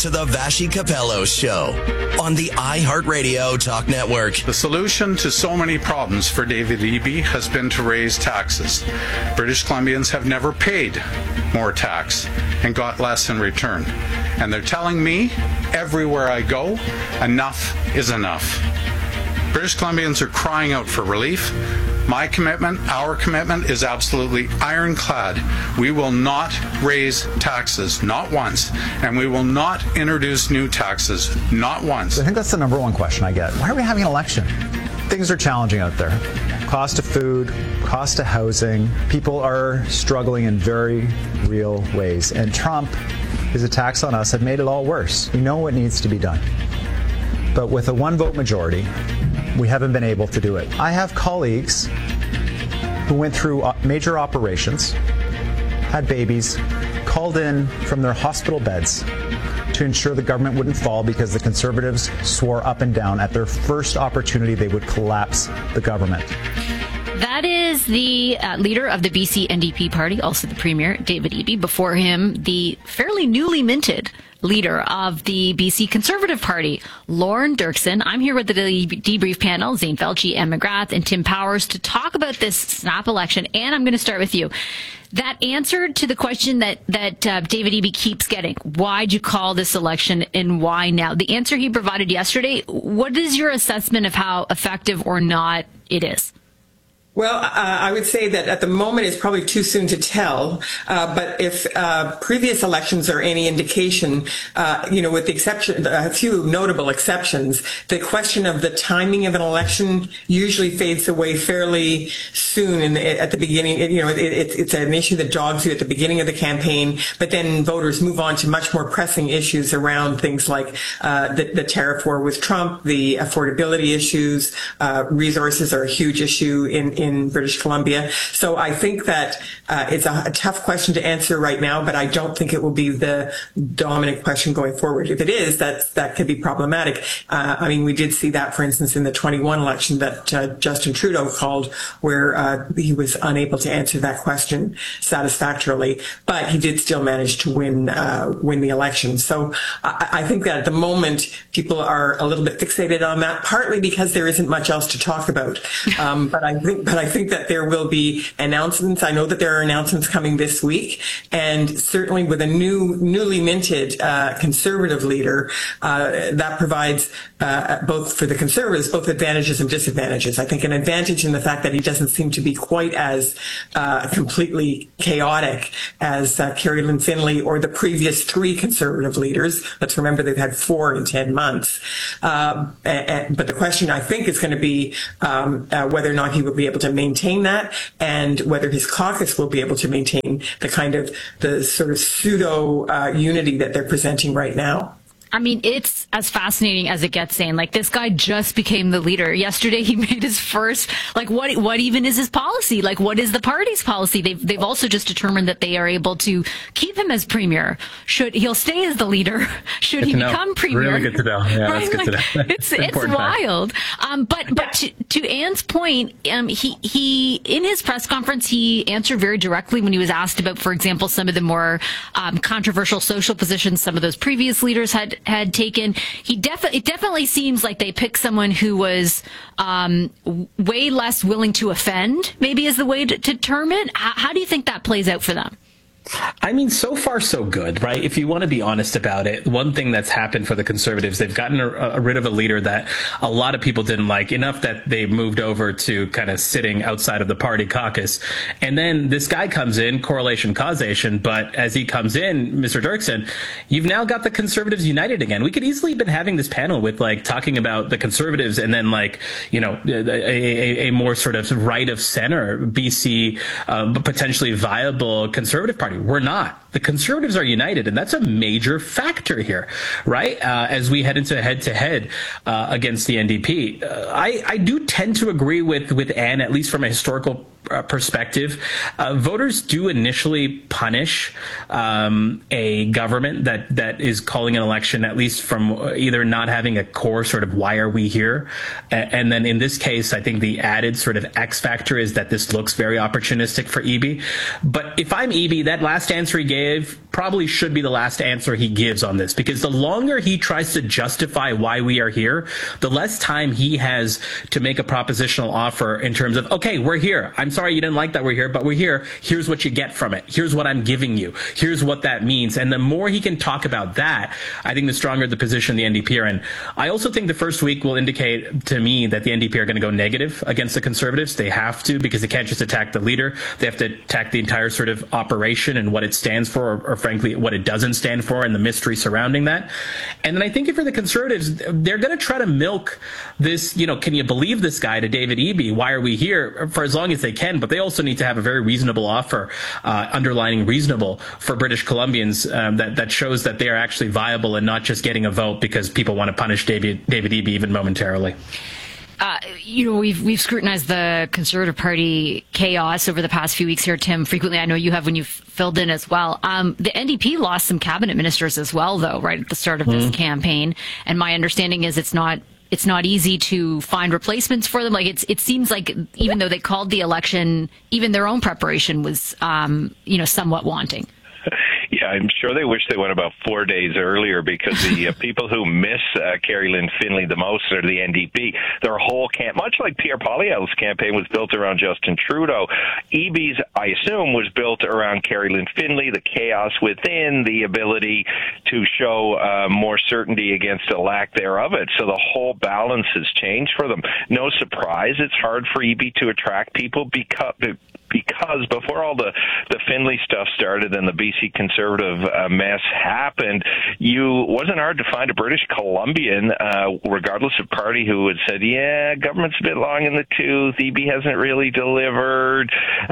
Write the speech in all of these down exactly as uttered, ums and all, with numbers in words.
to the Vassy Capello Show on the iHeartRadio Talk Network. The solution to so many problems for David Eby has been to raise taxes. British Columbians have never paid more tax and got less in return. And they're telling me everywhere I go, enough is enough. British Columbians are crying out for relief. My commitment, our commitment, is absolutely ironclad. We will not raise taxes, not once, and we will not introduce new taxes, not once. I think that's the number one question I get. Why are we having an election? Things are challenging out there. Cost of food, cost of housing. People are struggling in very real ways. And Trump, his attacks on us have made it all worse. We know what needs to be done. But with a one-vote majority, we haven't been able to do it. I have colleagues who went through major operations, had babies, called in from their hospital beds to ensure the government wouldn't fall because the Conservatives swore up and down at their first opportunity they would collapse the government. That is the uh, leader of the B C N D P party, also the Premier, David Eby. Before him, the fairly newly minted leader of the B C Conservative Party, Lorne Dirksen. I'm here with the debrief panel, Zane Felci, Anne McGrath, and Tim Powers, to talk about this snap election. And I'm going to start with you. That answer to the question that, that uh, David Eby keeps getting, why'd you call this election and why now? The answer he provided yesterday, what is your assessment of how effective or not it is? Well, uh, I would say that at the moment it's probably too soon to tell. Uh, but if uh, previous elections are any indication, uh, you know, with the exception, a few notable exceptions, the question of the timing of an election usually fades away fairly soon. In the, at the beginning, it, you know, it, it, it's an issue that jogs you at the beginning of the campaign, but then voters move on to much more pressing issues around things like uh, the, the tariff war with Trump, the affordability issues. Uh, resources are a huge issue in in British Columbia. So I think that uh, it's a, a tough question to answer right now, but I don't think it will be the dominant question going forward. If it is, that's, that could be problematic. Uh, I mean, we did see that, for instance, in the twenty-one election that uh, Justin Trudeau called, where uh, he was unable to answer that question satisfactorily, but he did still manage to win uh, win the election. So I, I think that at the moment, people are a little bit fixated on that, partly because there isn't much else to talk about. Um, but I think But I think that there will be announcements. I know that there are announcements coming this week, and certainly with a new, newly minted uh, Conservative leader, uh, that provides uh, both for the Conservatives both advantages and disadvantages. I think an advantage in the fact that he doesn't seem to be quite as uh, completely chaotic as uh, Kerry Lynn Finlay or the previous three Conservative leaders. Let's remember they've had four in ten months. Uh, and, and, but the question, I think, is going to be um, uh, whether or not he will be able to maintain that, and whether his caucus will be able to maintain the kind of the sort of pseudo uh, unity that they're presenting right now. I mean, it's as fascinating as it gets, saying, like, this guy just became the leader. Yesterday, he made his first, like, what what even is his policy? Like, what is the party's policy? They've, they've also just determined that they are able to keep him as premier. Should he'll stay as the leader? Should he become premier? Really good to know. Yeah, right? that's good like, to know. It's, it's wild. Um, but but to, to Anne's point, um, he, he, in his press conference, he answered very directly when he was asked about, for example, some of the more um, controversial social positions some of those previous leaders had had taken. He definitely, it definitely seems like they picked someone who was um, way less willing to offend, maybe is the way to, to term it. How, how do you think that plays out for them? I mean, so far so good, right? If you want to be honest about it, one thing that's happened for the Conservatives, they've gotten a, a rid of a leader that a lot of people didn't like, enough that they moved over to kind of sitting outside of the party caucus. And then this guy comes in, correlation causation, but as he comes in, Mister Dirksen, you've now got the Conservatives united again. We could easily have been having this panel with, like, talking about the Conservatives and then, like, you know, a, a, a more sort of right of center B C, uh, potentially viable Conservative Party. We're not. The Conservatives are united, and that's a major factor here, right? Uh, as we head into head-to-head uh, against the N D P. Uh, I, I do tend to agree with, with Anne, at least from a historical uh, perspective. Uh, voters do initially punish um, a government that, that is calling an election, at least from either not having a core sort of why are we here? And, and then in this case, I think the added sort of X factor is that this looks very opportunistic for Eby. But if I'm Eby, that last answer he gave Medvedev probably should be the last answer he gives on this, because the longer he tries to justify why we are here, the less time he has to make a propositional offer in terms of, okay, we're here. I'm sorry you didn't like that we're here, but we're here. Here's what you get from it. Here's what I'm giving you. Here's what that means. And the more he can talk about that, I think the stronger the position the N D P are in. I also think the first week will indicate to me that the N D P are going to go negative against the Conservatives. They have to, because they can't just attack the leader. They have to attack the entire sort of operation and what it stands for, or, or frankly, what it doesn't stand for, and the mystery surrounding that. And then I think for the Conservatives, they're going to try to milk this, you know, can you believe this guy, to David Eby? Why are we here? For as long as they can, but they also need to have a very reasonable offer, uh, underlining reasonable, for British Columbians, um, that, that shows that they are actually viable and not just getting a vote because people want to punish David, David Eby even momentarily. Uh, you know, we've we've scrutinized the Conservative Party chaos over the past few weeks here, Tim. Frequently, I know you have when you've filled in as well. Um, the N D P lost some cabinet ministers as well, though, right at the start of this mm. campaign. And my understanding is it's not it's not easy to find replacements for them. Like it's it seems like even though they called the election, even their own preparation was, um, you know, somewhat wanting. Yeah, I'm sure they wish they went about four days earlier, because the uh, people who miss uh, Kerry Lynn Finley the most are the N D P. Their whole camp, much like Pierre Poilievre's campaign was built around Justin Trudeau, Eby's, I assume, was built around Kerry Lynn Finley, the chaos within, the ability to show uh, more certainty against a lack thereof it. So the whole balance has changed for them. No surprise, it's hard for Eby to attract people because... Because before all the, the Finley stuff started and the B C Conservative uh, mess happened, you wasn't hard to find a British Columbian, uh, regardless of party, who had said, yeah, government's a bit long in the tooth, Eby hasn't really delivered,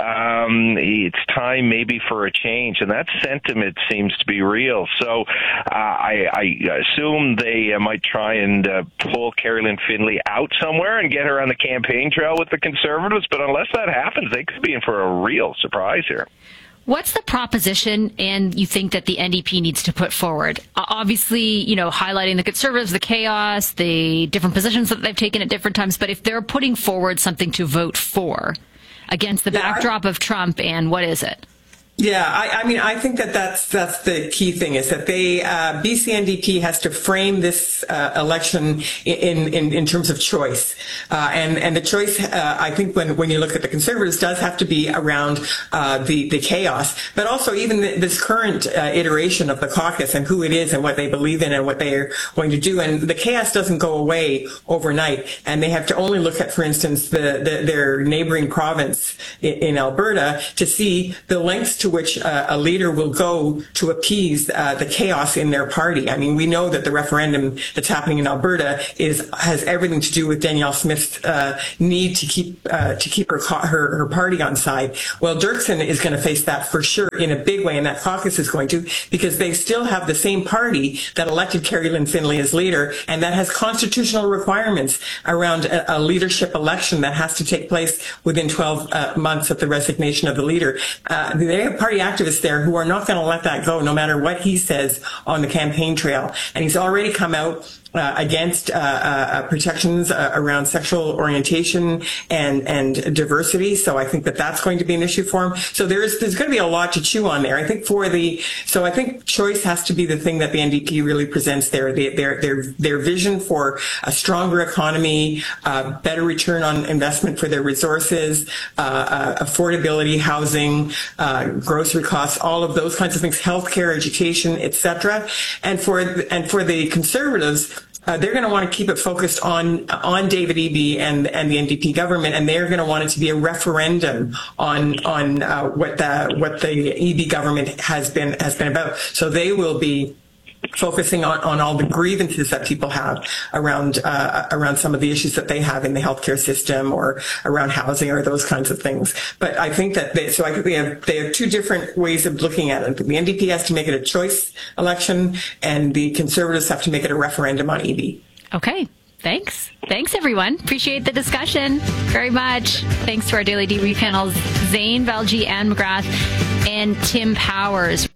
um, it's time maybe for a change. And that sentiment seems to be real. So uh, I, I assume they uh, might try and uh, pull Kerry Lynn Finley out somewhere and get her on the campaign trail with the Conservatives. But unless that happens, they could be in for for a real surprise here. What's the proposition and you think that the N D P needs to put forward? Uh, obviously, you know, highlighting the Conservatives, the chaos, the different positions that they've taken at different times. But if they're putting forward something to vote for against the yeah, backdrop I- of Trump, and what is it? Yeah, I, I mean, I think that that's that's the key thing, is that they uh, B C N D P has to frame this uh, election in, in in terms of choice, uh, and and the choice uh, I think when when you look at the Conservatives does have to be around uh, the the chaos, but also even the, this current uh, iteration of the caucus and who it is and what they believe in and what they are going to do, and the chaos doesn't go away overnight, and they have to only look at, for instance, the, the their neighboring province in, in Alberta to see the lengths to which uh, a leader will go to appease uh, the chaos in their party. I mean, we know that the referendum that's happening in Alberta is has everything to do with Danielle Smith's uh, need to keep uh, to keep her, her her party on side. Well, Dirksen is going to face that for sure in a big way, and that caucus is going to, because they still have the same party that elected Kerry Lynn Finley as leader, and that has constitutional requirements around a, a leadership election that has to take place within twelve uh, months of the resignation of the leader. Uh, they have party activists there who are not going to let that go, no matter what he says on the campaign trail. And he's already come out Uh, against uh, uh, protections uh, around sexual orientation and and diversity. So I think that that's going to be an issue for him. So there's there's going to be a lot to chew on there. I think for the so I think choice has to be the thing that the N D P really presents there. They, their their their vision for a stronger economy, uh, better return on investment for their resources, uh, uh, affordability, housing, uh, grocery costs, all of those kinds of things, healthcare, education, et cetera. And for and for the Conservatives, Uh, they're going to want to keep it focused on on David Eby and and the N D P government, and they're going to want it to be a referendum on on uh, what the what the Eby government has been has been about. So they will be focusing on, on all the grievances that people have around uh, around some of the issues that they have in the healthcare system or around housing or those kinds of things. But I think that they, so I think they have they have two different ways of looking at it. The N D P has to make it a choice election, and the Conservatives have to make it a referendum on Eby. Okay. Thanks. Thanks, everyone. Appreciate the discussion very much. Thanks to our Daily D B panels, Zane, Valji, Anne McGrath, and Tim Powers.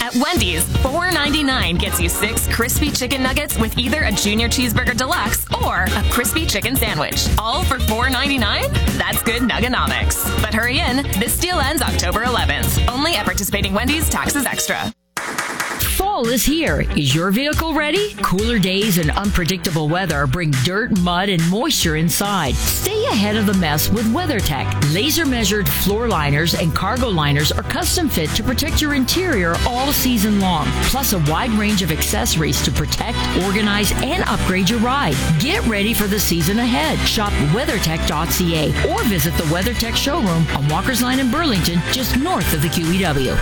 At Wendy's, four ninety-nine gets you six crispy chicken nuggets with either a Junior Cheeseburger Deluxe or a crispy chicken sandwich. All for four ninety-nine? That's good nugganomics. But hurry in, this deal ends October eleventh. Only at participating Wendy's, taxes extra. Fall is here. Is your vehicle ready? Cooler days and unpredictable weather bring dirt, mud, and moisture inside. Stay ahead of the mess with WeatherTech. Laser-measured floor liners and cargo liners are custom fit to protect your interior all season long. Plus a wide range of accessories to protect, organize, and upgrade your ride. Get ready for the season ahead. Shop weathertech dot c a or visit the WeatherTech showroom on Walker's Line in Burlington, just north of the Q E W.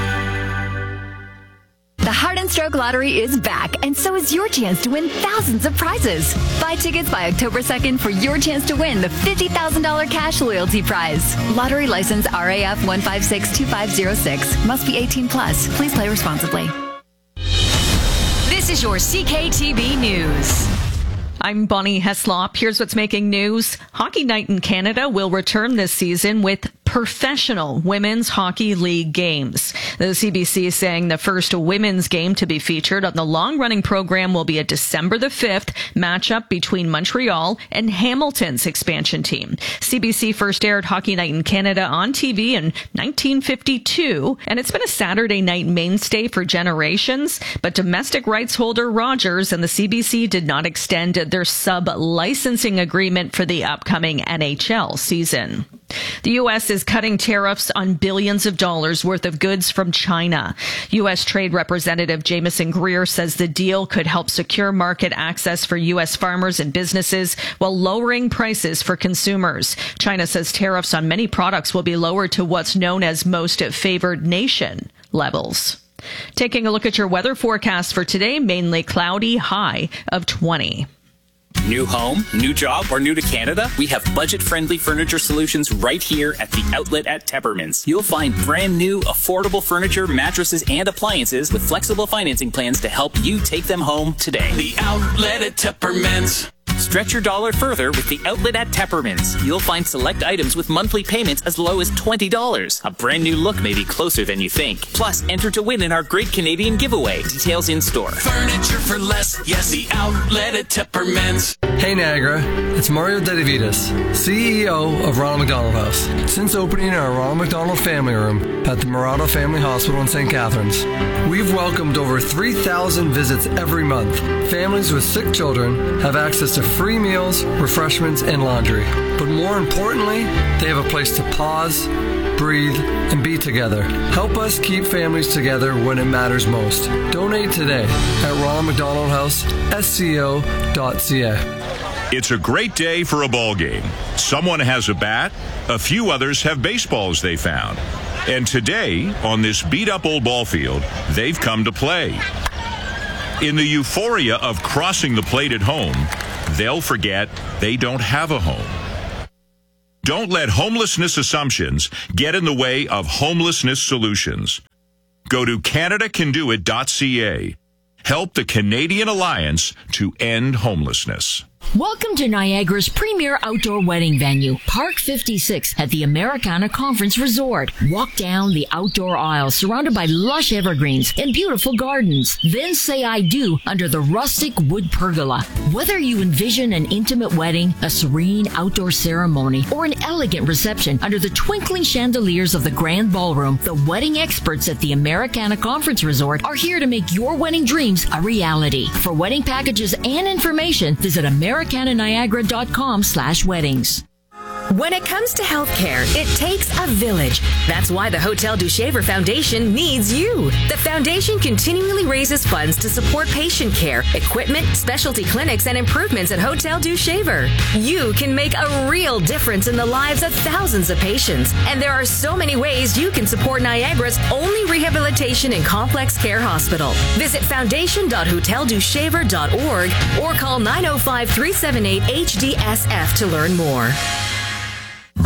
The Heart and Stroke Lottery is back, and so is your chance to win thousands of prizes. Buy tickets by October second for your chance to win the fifty thousand dollars cash loyalty prize. Lottery license R A F one five six two five zero six. Must be eighteen plus. Please play responsibly. This is your C K T V News. I'm Bonnie Heslop. Here's what's making news. Hockey Night in Canada will return this season with professional women's hockey league games. The C B C is saying the first women's game to be featured on the long-running program will be a December the fifth matchup between Montreal and Hamilton's expansion team. C B C first aired Hockey Night in Canada on T V in nineteen fifty-two, and it's been a Saturday night mainstay for generations, but domestic rights holder Rogers and the C B C did not extend their sub-licensing agreement for the upcoming N H L season. The U S is cutting tariffs on billions of dollars worth of goods from China. U S Trade Representative Jameson Greer says the deal could help secure market access for U S farmers and businesses while lowering prices for consumers. China says tariffs on many products will be lowered to what's known as most favored nation levels. Taking a look at your weather forecast for today, mainly cloudy, high of twenty. New home, new job, or new to Canada? We have budget-friendly furniture solutions right here at the outlet at Teppermans. You'll find brand new, affordable furniture, mattresses, and appliances with flexible financing plans to help you take them home today. The outlet at Teppermans. Stretch your dollar further with the outlet at Teppermans. You'll find select items with monthly payments as low as twenty dollars. A brand new look may be closer than you think. Plus, enter to win in our Great Canadian Giveaway. Details in store. Furniture for less. Yes, the outlet at Teppermans. Hey Niagara, it's Mario Dedivitas, C E O of Ronald McDonald House. Since opening our Ronald McDonald Family Room at the Murado Family Hospital in Saint Catharines, we've welcomed over three thousand visits every month. Families with sick children have access to free meals, refreshments, and laundry. But more importantly, they have a place to pause, breathe, and be together. Help us keep families together when it matters most. Donate today at Ronald McDonald House, S C O dot C A. It's a great day for a ball game. Someone has a bat, a few others have baseballs they found. And today, on this beat-up old ball field, they've come to play. In the euphoria of crossing the plate at home, they'll forget they don't have a home. Don't let homelessness assumptions get in the way of homelessness solutions. Go to Canada Can Do It dot C A. Help the Canadian Alliance to End Homelessness. Welcome to Niagara's premier outdoor wedding venue, Park fifty-six at the Americana Conference Resort. Walk down the outdoor aisle surrounded by lush evergreens and beautiful gardens. Then say I do under the rustic wood pergola. Whether you envision an intimate wedding, a serene outdoor ceremony, or an elegant reception under the twinkling chandeliers of the grand ballroom, the wedding experts at the Americana Conference Resort are here to make your wedding dreams a reality. For wedding packages and information, visit Americana Niagara dot com slash weddings. When it comes to healthcare, it takes a village. That's why the Hotel du Shaver Foundation needs you. The foundation continually raises funds to support patient care, equipment, specialty clinics, and improvements at Hotel du Shaver. You can make a real difference in the lives of thousands of patients. And there are so many ways you can support Niagara's only rehabilitation and complex care hospital. Visit foundation dot hotel du shaver dot org or call nine oh five, three seven eight, H D S F to learn more.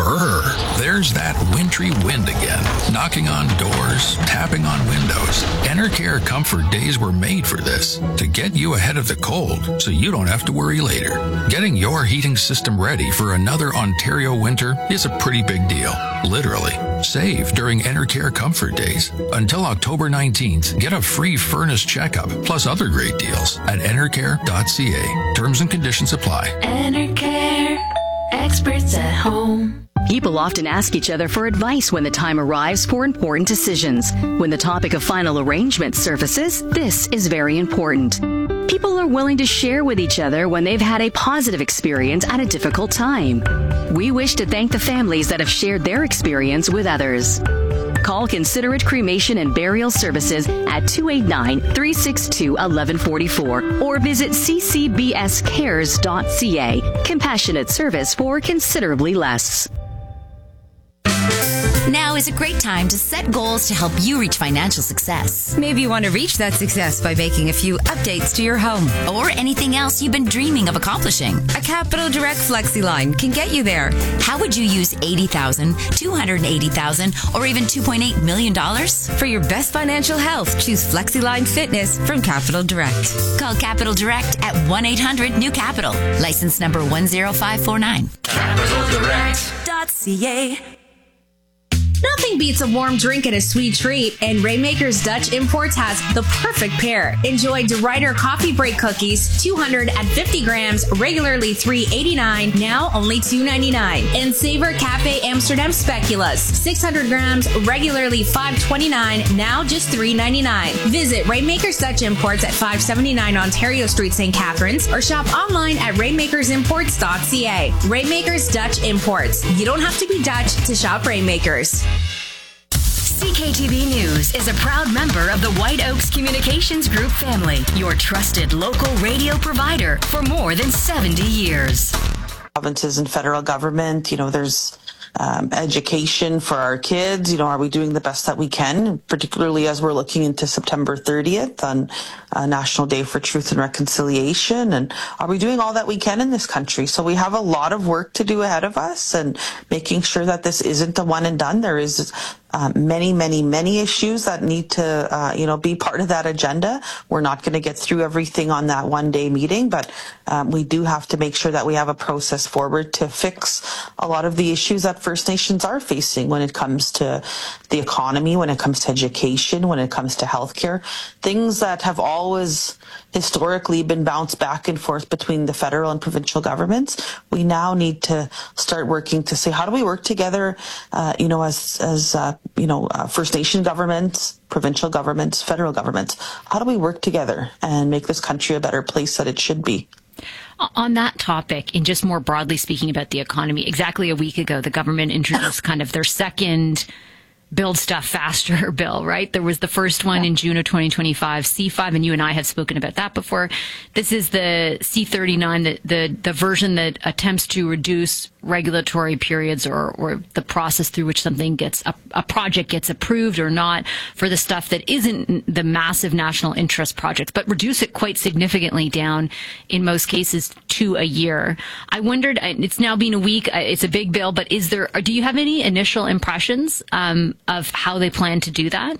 Brr, there's that wintry wind again, knocking on doors, tapping on windows. Enercare Comfort Days were made for this, to get you ahead of the cold so you don't have to worry later. Getting your heating system ready for another Ontario winter is a pretty big deal, literally. Save during Enercare Comfort Days. Until October nineteenth, get a free furnace checkup plus other great deals at enercare dot c a. Terms and conditions apply. Enercare, experts at home. People often ask each other for advice when the time arrives for important decisions. When the topic of final arrangement surfaces, this is very important. People are willing to share with each other when they've had a positive experience at a difficult time. We wish to thank the families that have shared their experience with others. Call Considerate Cremation and Burial Services at two eight nine, three six two, one one four four or visit c c b s cares dot c a. Compassionate service for considerably less. Now is a great time to set goals to help you reach financial success. Maybe you want to reach that success by making a few updates to your home. Or anything else you've been dreaming of accomplishing. A Capital Direct FlexiLine can get you there. How would you use eighty thousand dollars, two hundred eighty thousand dollars, or even two point eight million dollars? For your best financial health, choose FlexiLine Fitness from Capital Direct. Call Capital Direct at one eight hundred new capital. License number one zero five four nine. Capital Direct dot c a. Nothing beats a warm drink and a sweet treat, and Rainmaker's Dutch Imports has the perfect pair. Enjoy De Ruyter Coffee Break Cookies, two hundred fifty grams, regularly three eighty-nine, now only two ninety-nine. And Savor Cafe Amsterdam Speculoos, six hundred grams, regularly five twenty-nine, now just three ninety-nine. Visit Rainmaker's Dutch Imports at five seventy-nine Ontario Street, Saint Catharines, or shop online at rainmakers imports dot c a. Rainmaker's Dutch Imports. You don't have to be Dutch to shop Rainmakers. C K T V News is a proud member of the White Oaks Communications Group family, your trusted local radio provider for more than seventy years. Provinces and federal government, you know, there's um, education for our kids. You know, are we doing the best that we can, particularly as we're looking into September thirtieth on uh, National Day for Truth and Reconciliation? And are we doing all that we can in this country? So we have a lot of work to do ahead of us, and making sure that this isn't a one and done. There is Uh, many, many, many issues that need to, uh, you know, be part of that agenda. We're not going to get through everything on that one-day meeting, but um, we do have to make sure that we have a process forward to fix a lot of the issues that First Nations are facing when it comes to the economy, when it comes to education, when it comes to healthcare, things that have always historically been bounced back and forth between the federal and provincial governments. We now need to start working to say, how do we work together, uh, you know, as, as, uh, you know, uh, First Nation governments, provincial governments, federal governments. How do we work together and make this country a better place that it should be? On that topic, and just more broadly speaking about the economy, exactly a week ago, the government introduced kind of their second Build Stuff Faster bill, right? There was the first one in June of twenty twenty-five, C five, and you and I have spoken about that before. This is the C thirty-nine, the, the, the version that attempts to reduce regulatory periods or, or the process through which something gets, a, a project gets approved or not for the stuff that isn't the massive national interest projects, but reduce it quite significantly down in most cases to a year. I wondered, it's now been a week, it's a big bill, but is there, do you have any initial impressions um, of how they plan to do that?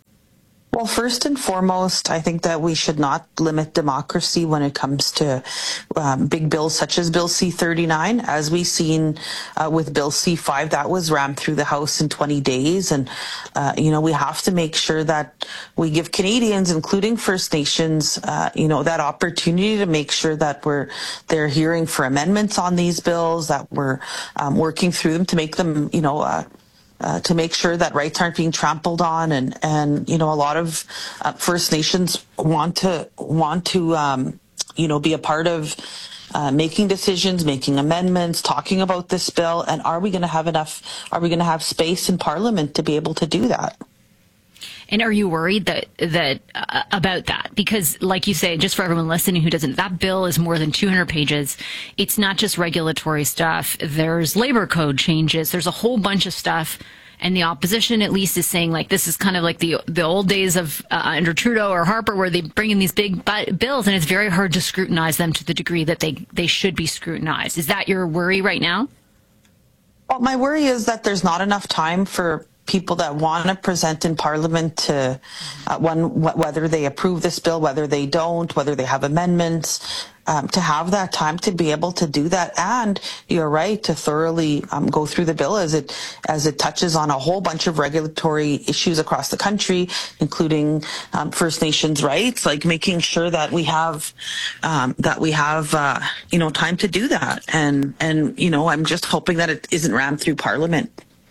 Well, first and foremost, I think that we should not limit democracy when it comes to um, big bills such as Bill C thirty-nine. As we've seen uh, with Bill C five, that was rammed through the House in twenty days. And, uh, you know, we have to make sure that we give Canadians, including First Nations, uh, you know, that opportunity to make sure that we're they're hearing for amendments on these bills, that we're um, working through them to make them, you know, uh, Uh, to make sure that rights aren't being trampled on, and and you know a lot of uh, First Nations want to want to um, you know be a part of uh, making decisions, making amendments, talking about this bill, and are we going to have enough? Are we going to have space in Parliament to be able to do that? And are you worried that that uh, about that? Because, like you say, just for everyone listening who doesn't, that bill is more than two hundred pages. It's not just regulatory stuff. There's labor code changes. There's a whole bunch of stuff. And the opposition, at least, is saying, like, this is kind of like the the old days of uh, under Trudeau or Harper, where they bring in these big bills, and it's very hard to scrutinize them to the degree that they, they should be scrutinized. Is that your worry right now? Well, my worry is that there's not enough time for people that want to present in Parliament to uh, one wh- whether they approve this bill, whether they don't, whether they have amendments, um, to have that time to be able to do that. And you're right, to thoroughly um, go through the bill as it as it touches on a whole bunch of regulatory issues across the country, including um, First Nations rights, like making sure that we have um, that we have uh, you know time to do that. And and you know I'm just hoping that it isn't rammed through Parliament.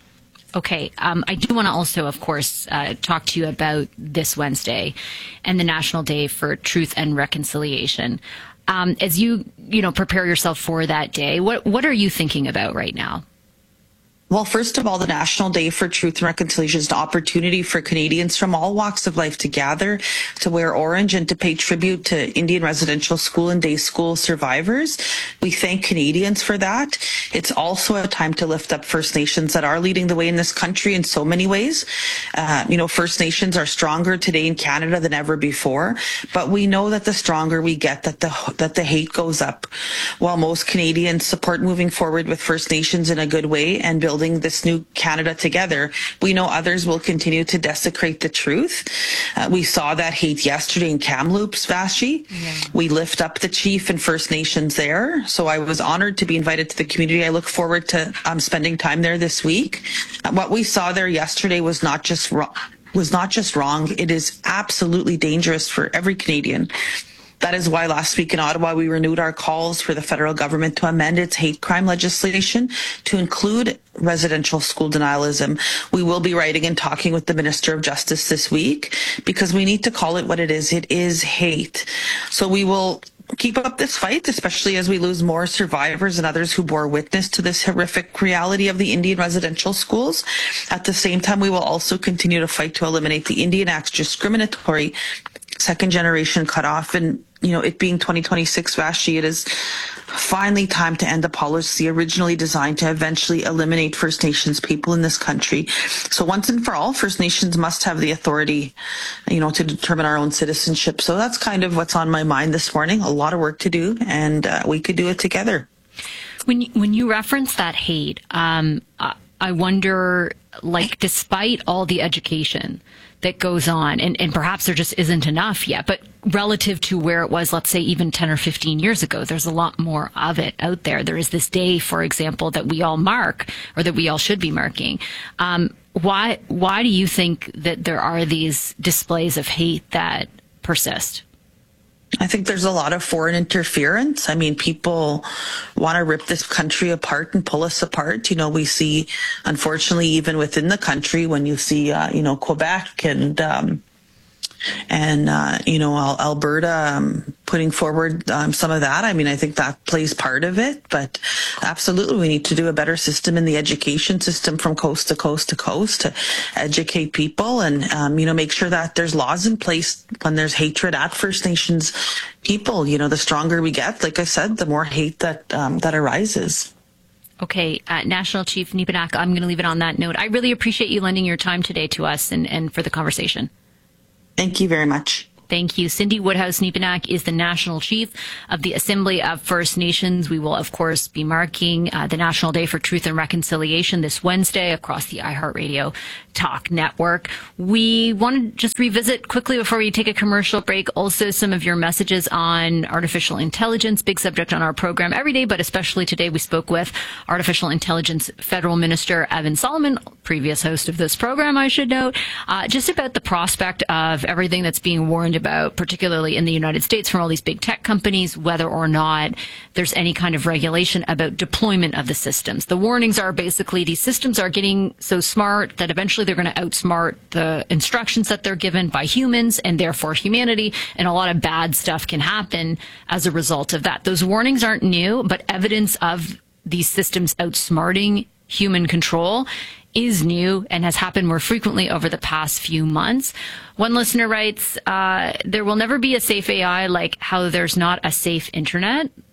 Okay. Um, I do want to also, of course, uh, talk to you about this Wednesday and the National Day for Truth and Reconciliation. Um, as you, you know, prepare yourself for that day, what what are you thinking about right now? Well, first of all, the National Day for Truth and Reconciliation is an opportunity for Canadians from all walks of life to gather, to wear orange, and to pay tribute to Indian residential school and day school survivors. We thank Canadians for that. It's also a time to lift up First Nations that are leading the way in this country in so many ways. Uh, you know, First Nations are stronger today in Canada than ever before, but we know that the stronger we get, that the that the hate goes up. While most Canadians support moving forward with First Nations in a good way and building this new Canada together, we know others will continue to desecrate the truth. Uh, we saw that hate yesterday in Kamloops, Vashi. Yeah. We lift up the chief and First Nations there. So I was honored to be invited to the community. I look forward to um, spending time there this week. Uh, what we saw there yesterday was not just wrong, was not just wrong. It is absolutely dangerous for every Canadian. That is why last week in Ottawa, we renewed our calls for the federal government to amend its hate crime legislation to include residential school denialism. We will be writing and talking with the Minister of Justice this week because we need to call it what it is. It is hate. So we will keep up this fight, especially as we lose more survivors and others who bore witness to this horrific reality of the Indian residential schools. At the same time, we will also continue to fight to eliminate the Indian Act's discriminatory second generation cutoff. And, you know, it being twenty twenty-six, Vashi, it is finally time to end a policy originally designed to eventually eliminate First Nations people in this country. So once and for all, First Nations must have the authority, you know, to determine our own citizenship. So that's kind of what's on my mind this morning. A lot of work to do, and uh, we could do it together. When you, when you reference that hate, um, I wonder, like, despite all the education that goes on, and, and perhaps there just isn't enough yet, but relative to where it was, let's say, even ten or fifteen years ago, there's a lot more of it out there. There is this day, for example, that we all mark, or that we all should be marking. Um, why, why do you think that there are these displays of hate that persist? I think there's a lot of foreign interference. I mean, people want to rip this country apart and pull us apart. You know, we see, unfortunately, even within the country, when you see, uh, you know, Quebec and, um, and, uh, you know, Alberta um, putting forward um, some of that. I mean, I think that plays part of it, but absolutely we need to do a better system in the education system from coast to coast to coast to educate people and, um, you know, make sure that there's laws in place when there's hatred at First Nations people. You know, the stronger we get, like I said, the more hate that, um, that arises. Okay, uh, National Chief Nepinak, I'm going to leave it on that note. I really appreciate you lending your time today to us and, and for the conversation. Thank you very much. Thank you. Cindy Woodhouse-Nepinak is the National Chief of the Assembly of First Nations. We will, of course, be marking uh, the National Day for Truth and Reconciliation this Wednesday across the iHeartRadio Talk Network. We want to just revisit quickly before we take a commercial break also some of your messages on artificial intelligence, big subject on our program every day, but especially today. We spoke with Artificial Intelligence Federal Minister Evan Solomon, previous host of this program, I should note, uh, just about the prospect of everything that's being warned about, particularly in the United States from all these big tech companies, whether or not there's any kind of regulation about deployment of the systems. The warnings are basically these systems are getting so smart that eventually they're going to outsmart the instructions that they're given by humans and therefore humanity, and a lot of bad stuff can happen as a result of that. Those warnings aren't new, but evidence of these systems outsmarting human control is new and has happened more frequently over the past few months. One listener writes, uh, there will never be a safe A I like how there's not a safe internet.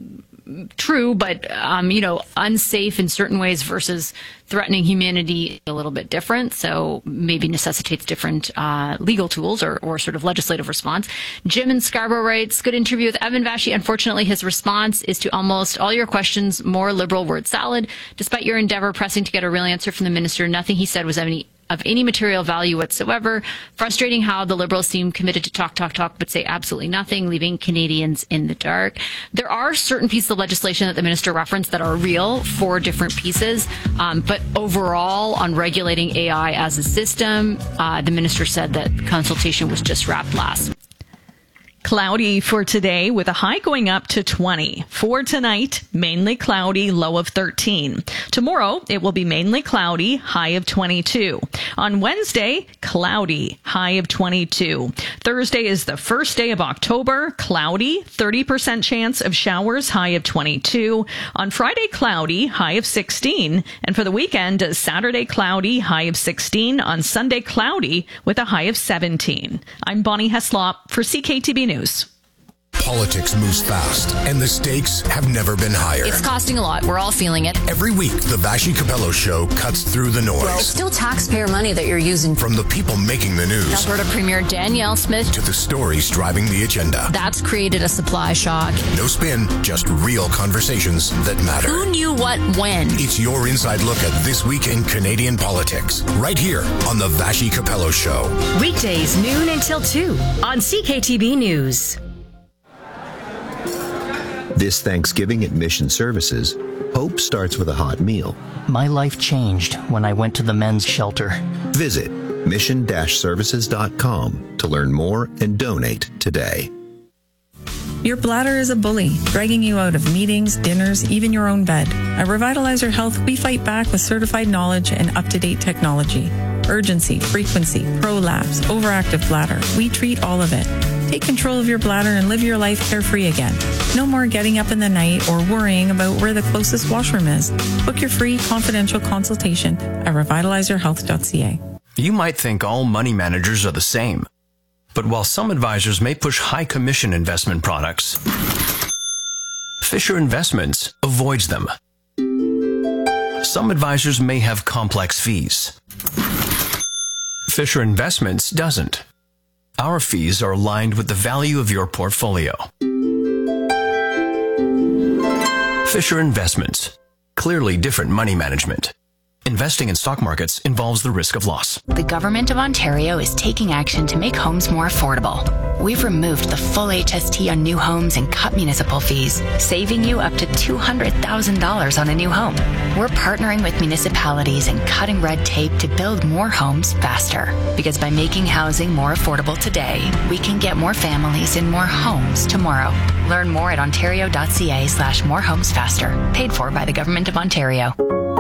true, but, um, you know, unsafe in certain ways versus threatening humanity a little bit different. So maybe necessitates different uh, legal tools or, or sort of legislative response. Jim in Scarborough writes, good interview with Evan Vashi. Unfortunately, his response is to almost all your questions more liberal word salad. Despite your endeavor pressing to get a real answer from the minister, nothing he said was any of any material value whatsoever. Frustrating how the Liberals seem committed to talk, talk, talk, but say absolutely nothing, leaving Canadians in the dark. There are certain pieces of legislation that the minister referenced that are real, four different pieces. Um, but overall, on regulating A I as a system, uh, the minister said that consultation was just wrapped last. Cloudy for today with a high going up to twenty. For tonight, mainly cloudy, low of thirteen. Tomorrow, it will be mainly cloudy, high of twenty-two. On Wednesday, cloudy, high of twenty-two. Thursday is the first day of October, cloudy, thirty percent chance of showers, high of twenty-two. On Friday, cloudy, high of sixteen. And for the weekend, Saturday, cloudy, high of sixteen. On Sunday, cloudy with a high of seventeen. I'm Bonnie Heslop for C K T B News. Politics moves fast, and the stakes have never been higher. It's costing a lot. We're all feeling it. Every week, the Vashi Capello Show cuts through the noise. Well, it's still taxpayer money that you're using. From the people making the news. Alberta Premier Danielle Smith. To the stories driving the agenda. That's created a supply shock. No spin, just real conversations that matter. Who knew what when? It's your inside look at this week in Canadian politics. Right here on the Vashi Capello Show. Weekdays, noon until two on C K T B News. This Thanksgiving at Mission Services, hope starts with a hot meal. My life changed when I went to the men's shelter. Visit mission dash services dot com to learn more and donate today. Your bladder is a bully, dragging you out of meetings, dinners, even your own bed. At Revitalizer Health, we fight back with certified knowledge and up-to-date technology. Urgency, frequency, prolapse, overactive bladder. We treat all of it. Take control of your bladder and live your life carefree again. No more getting up in the night or worrying about where the closest washroom is. Book your free confidential consultation at revitalizer health dot c a. You might think all money managers are the same. But while some advisors may push high commission investment products, Fisher Investments avoids them. Some advisors may have complex fees. Fisher Investments doesn't. Our fees are aligned with the value of your portfolio. Fisher Investments. Clearly different money management. Investing in stock markets involves the risk of loss. The Government of Ontario is taking action to make homes more affordable. We've removed the full H S T on new homes and cut municipal fees, saving you up to two hundred thousand dollars on a new home. We're partnering with municipalities and cutting red tape to build more homes faster. Because by making housing more affordable today, we can get more families in more homes tomorrow. Learn more at ontario dot c a slash more homes faster. Paid for by the Government of Ontario.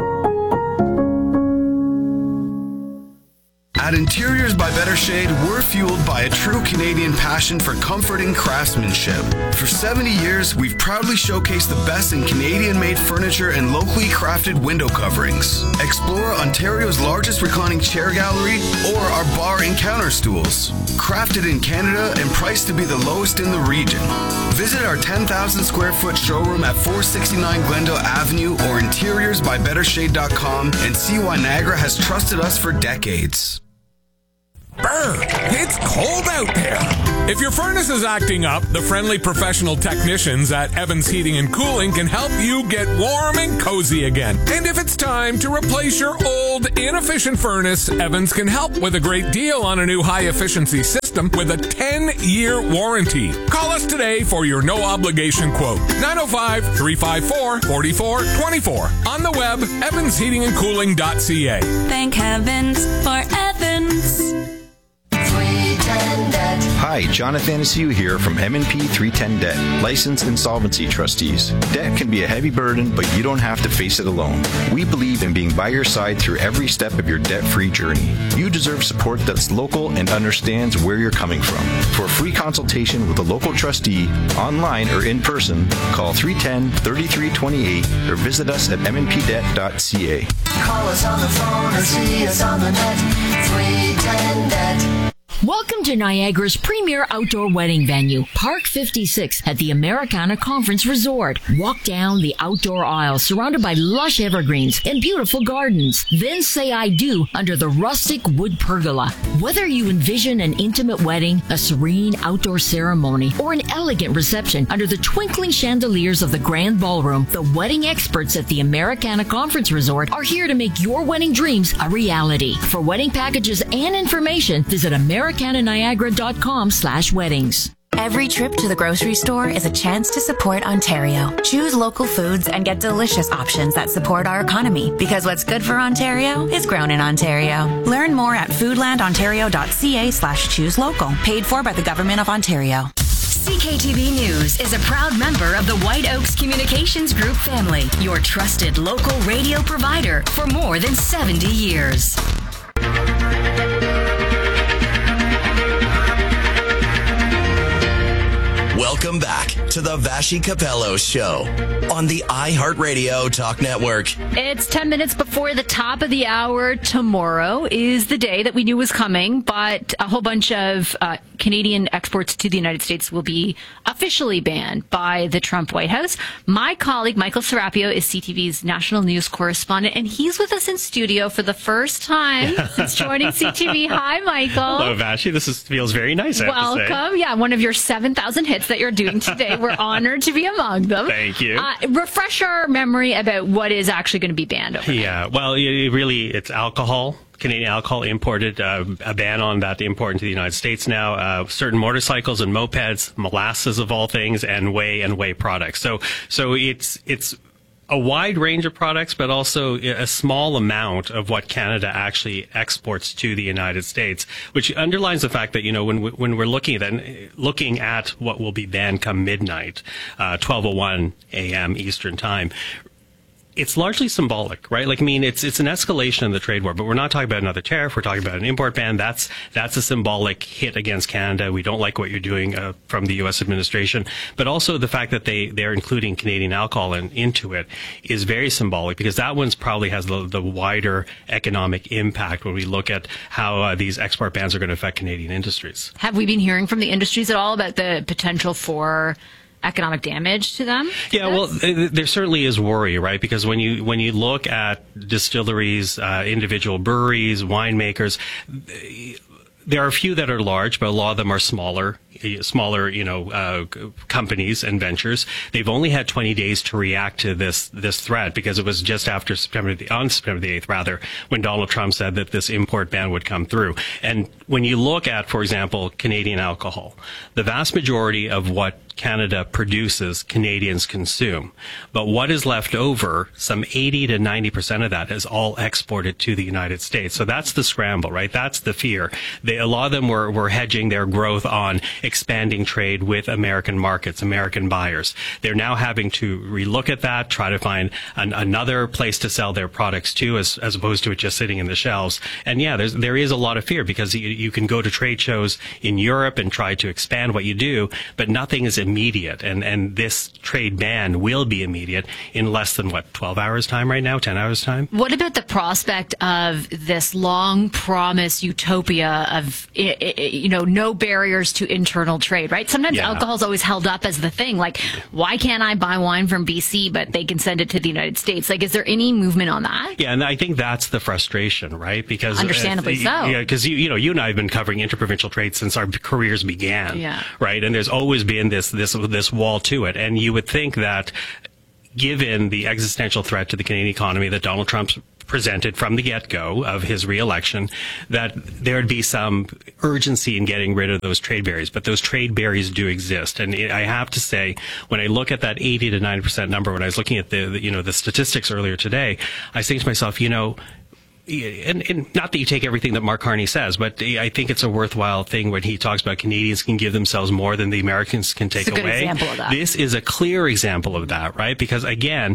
At Interiors by Better Shade, we're fueled by a true Canadian passion for comfort and craftsmanship. For seventy years, we've proudly showcased the best in Canadian-made furniture and locally crafted window coverings. Explore Ontario's largest reclining chair gallery or our bar and counter stools. Crafted in Canada and priced to be the lowest in the region. Visit our ten thousand square foot showroom at four sixty-nine Glendale Avenue or interiors by better shade dot com and see why Niagara has trusted us for decades. Brr, it's cold out there. If your furnace is acting up, the friendly professional technicians at Evans Heating and Cooling can help you get warm and cozy again. And if it's time to replace your old, inefficient furnace, Evans can help with a great deal on a new high-efficiency system with a ten-year warranty. Call us today for your no-obligation quote. nine oh five, three five four, four four two four. On the web, evans heating and cooling dot c a. Thank heavens for Evans. Hi, Jonathan Asiu here from M and P three ten Debt, licensed insolvency trustees. Debt can be a heavy burden, but you don't have to face it alone. We believe in being by your side through every step of your debt-free journey. You deserve support that's local and understands where you're coming from. For a free consultation with a local trustee, online or in person, call three one zero, three three two eight or visit us at m n p debt dot c a. Call us on the phone or see us on the net. three ten debt. Welcome to Niagara's premier outdoor wedding venue, Park fifty-six at the Americana Conference Resort. Walk down the outdoor aisle surrounded by lush evergreens and beautiful gardens. Then say I do under the rustic wood pergola. Whether you envision an intimate wedding, a serene outdoor ceremony, or an elegant reception under the twinkling chandeliers of the grand ballroom, the wedding experts at the Americana Conference Resort are here to make your wedding dreams a reality. For wedding packages and information, visit americana niagara dot com slash weddings. Every trip to the grocery store is a chance to support Ontario. Choose local foods and get delicious options that support our economy, because what's good for Ontario is grown in Ontario. Learn more at foodlandontario.ca slash choose local. Paid for by the Government of Ontario. C K T V News is a proud member of the White Oaks Communications Group family, your trusted local radio provider for more than seventy years. Welcome back to the Vassy Capello Show on the iHeartRadio Talk Network. It's ten minutes before the top of the hour. Tomorrow is the day that we knew was coming, but a whole bunch of uh, Canadian exports to the United States will be officially banned by the Trump White House. My colleague, Michael Serapio, is C T V's national news correspondent, and he's with us in studio for the first time since joining C T V. Hi, Michael. Hello, Vassy. This is, feels very nice, I have to say. Welcome. Yeah, one of your seven thousand hits that you're doing today. We're honored to be among them. Thank you. Uh, refresh our memory about what is actually going to be banned over there. Yeah, well, it really, it's alcohol. Canadian alcohol imported, uh, a ban on that import into the United States now, uh, certain motorcycles and mopeds, molasses of all things, and whey and whey products. So, so it's, it's, a wide range of products, but also a small amount of what Canada actually exports to the United States, which underlines the fact that, you know, when we, when we're looking at that, looking at what will be banned come midnight, uh, twelve oh one a.m. Eastern Time, it's largely symbolic, right? Like, I mean, it's it's an escalation in the trade war, but we're not talking about another tariff. We're talking about an import ban. That's that's a symbolic hit against Canada. We don't like what you're doing uh, from the U S administration, but also the fact that they they're including Canadian alcohol in, into it is very symbolic, because that one's probably has the, the wider economic impact when we look at how uh, these export bans are going to affect Canadian industries. Have we been hearing from the industries at all about the potential for economic damage to them? Yeah, well, there certainly is worry, right? Because when you when you look at distilleries, uh, individual breweries, winemakers, there are a few that are large, but a lot of them are smaller, smaller, you know, uh, companies and ventures. They've only had twenty days to react to this this threat, because it was just after September the on September the eighth, rather, when Donald Trump said that this import ban would come through. And when you look at, for example, Canadian alcohol, the vast majority of what Canada produces, Canadians consume. But what is left over, some eighty to ninety percent of that is all exported to the United States. So that's the scramble, right? That's the fear. They, a lot of them were, were hedging their growth on expanding trade with American markets, American buyers. They're now having to relook at that, try to find an, another place to sell their products to, as, as opposed to it just sitting in the shelves. And yeah, there's, there is a lot of fear, because you, you can go to trade shows in Europe and try to expand what you do, but nothing is immediate. And, and this trade ban will be immediate in less than, what, twelve hours time right now, ten hours time? What about the prospect of this long promised utopia of, you know, no barriers to internal trade, right? Sometimes Yeah. alcohol is always held up as the thing. Like, why can't I buy wine from B C, but they can send it to the United States? Like, is there any movement on that? Yeah, and I think that's the frustration, right? Because Understandably uh, so. Yeah, because you, you know, you and I have been covering interprovincial trade since our careers began, Yeah. right? And there's always been this this this wall to it, and you would think that, given the existential threat to the Canadian economy that Donald Trump's presented from the get-go of his re-election, that there would be some urgency in getting rid of those trade barriers. But those trade barriers do exist. And I have to say, when I look at that eighty to ninety percent number, when I was looking at the, the you know, the statistics earlier today, I think to myself, you know, And, and not that you take everything that Mark Carney says, but I think it's a worthwhile thing when he talks about Canadians can give themselves more than the Americans can take It's a good away. example of that. This is a clear example of that, right? Because again,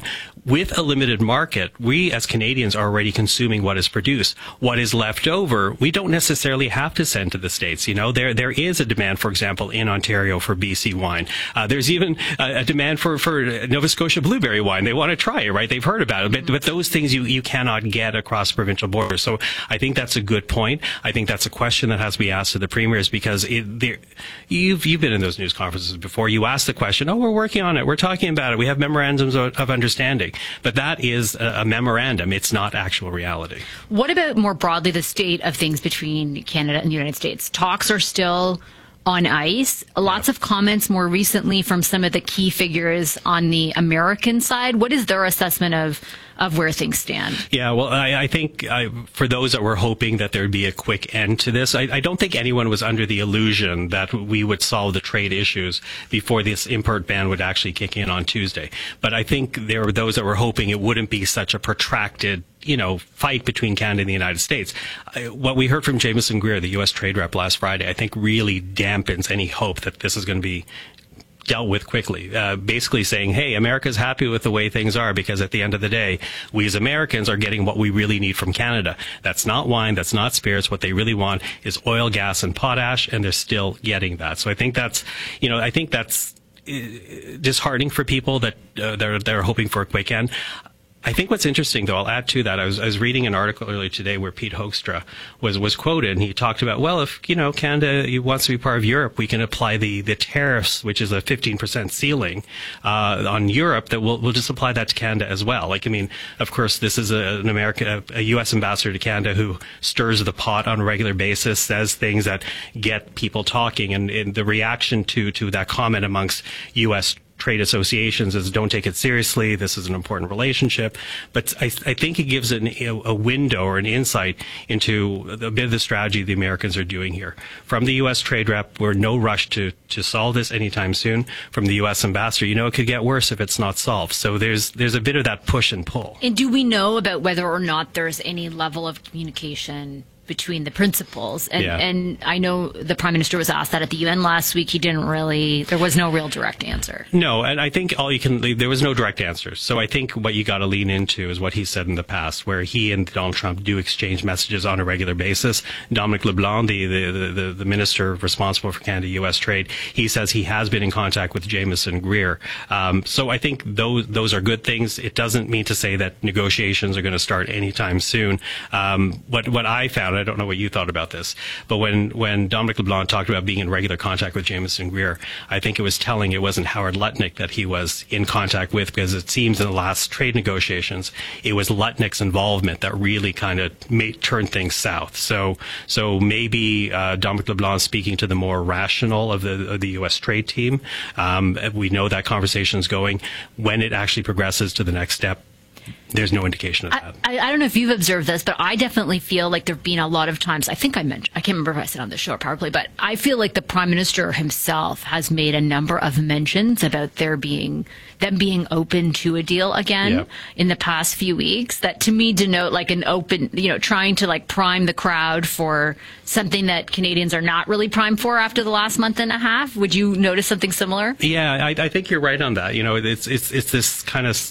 with a limited market, we as Canadians are already consuming what is produced. What is left over, we don't necessarily have to send to the States. You know, there there is a demand, for example, in Ontario for B C wine. Uh, there's even a, a demand for, for Nova Scotia blueberry wine. They want to try it, right? They've heard about it. But, but those things you, you cannot get across provincial borders. So I think that's a good point. I think that's a question that has to be asked to the premiers, because it, there, you've, you've been in those news conferences before. You ask the question, oh, we're working on it. We're talking about it. We have memorandums of, of understanding. But that is a, a memorandum. It's not actual reality. What about more broadly the state of things between Canada and the United States? Talks are still on ice. Lots of comments more recently from some of the key figures on the American side. What is their assessment of of where things stand? Yeah, well, I, I think I, for those that were hoping that there would be a quick end to this, I, I don't think anyone was under the illusion that we would solve the trade issues before this import ban would actually kick in on Tuesday. But I think there were those that were hoping it wouldn't be such a protracted, you know, fight between Canada and the United States. Uh, what we heard from Jameson Greer, the U S trade rep last Friday, I think really dampens any hope that this is going to be dealt with quickly, uh, basically saying, hey, America's happy with the way things are, because at the end of the day, we as Americans are getting what we really need from Canada. That's not wine, that's not spirits. What they really want is oil, gas, and potash, and they're still getting that. So I think that's, you know, I think that's disheartening for people that uh, they're, they're hoping for a quick end. I think what's interesting, though, I'll add to that. I was, I was reading an article earlier today where Pete Hoekstra was, was quoted, and he talked about, well, if, you know, Canada wants to be part of Europe, we can apply the, the tariffs, which is a fifteen percent ceiling, uh, on Europe, that we'll, we'll just apply that to Canada as well. Like, I mean, of course, this is a, an America, a U S ambassador to Canada who stirs the pot on a regular basis, says things that get people talking, and, and the reaction to, to that comment amongst U S trade associations is, don't take it seriously. This is an important relationship. But I, I think it gives an, a window or an insight into a bit of the strategy the Americans are doing here. From the U S trade rep, we're no rush to, to solve this anytime soon. From the U S ambassador, you know, it could get worse if it's not solved. So there's, there's a bit of that push and pull. And do we know about whether or not there's any level of communication between the principals? And, yeah. and I know the Prime Minister was asked that at the U N last week. He didn't really, there was no real direct answer. No, and I think all you can, there was no direct answers. So I think what you got to lean into is what he said in the past, where he and Donald Trump do exchange messages on a regular basis. Dominic LeBlanc, the, the, the, the minister responsible for Canada-U S trade, he says he has been in contact with Jameson Greer. Um, so I think those, those are good things. It doesn't mean to say that negotiations are going to start anytime soon. Um, what, what I found, I don't know what you thought about this, but when, when Dominic LeBlanc talked about being in regular contact with Jameson Greer, I think it was telling it wasn't Howard Lutnick that he was in contact with, because it seems in the last trade negotiations, it was Lutnick's involvement that really kind of made, turned things south. So, so maybe uh, Dominic LeBlanc speaking to the more rational of the, of the U S trade team. Um, we know that conversation is going. When it actually progresses to the next step, there's no indication of that. I, I don't know if you've observed this, but I definitely feel like there have been a lot of times, I think I mentioned, I can't remember if I said on the show probably, but I feel like the Prime Minister himself has made a number of mentions about there being, them being open to a deal again Yep. in the past few weeks, that to me denote like an open, you know, trying to like prime the crowd for something that Canadians are not really primed for after the last month and a half. Would you notice something similar? Yeah, I, I think you're right on that. You know, it's, it's, it's this kind of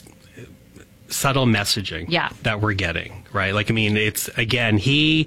subtle messaging yeah. that we're getting, right? Like, I mean, it's, again, he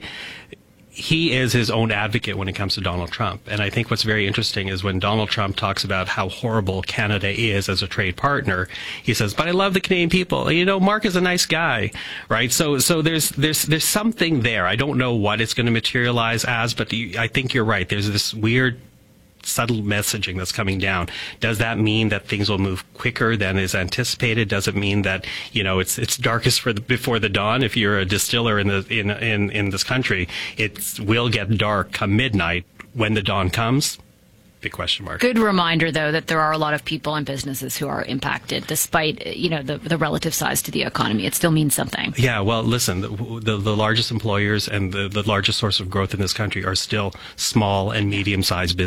he is his own advocate when it comes to Donald Trump. And I think what's very interesting is when Donald Trump talks about how horrible Canada is as a trade partner, he says, but I love the Canadian people. You know, Mark is a nice guy, right? So so there's there's there's something there. I don't know what it's going to materialize as, but I think you're right. There's this weird subtle messaging that's coming down. Does that mean that things will move quicker than is anticipated? Does it mean that, you know, it's it's darkest for the, before the dawn? If you're a distiller in the in in in this country, it will get dark come midnight. When the dawn comes, big question mark. Good reminder, though, that there are a lot of people and businesses who are impacted, despite, you know, the, the relative size to the economy. It still means something. Yeah, well, listen, the, the, the largest employers and the, the largest source of growth in this country are still small and medium-sized businesses.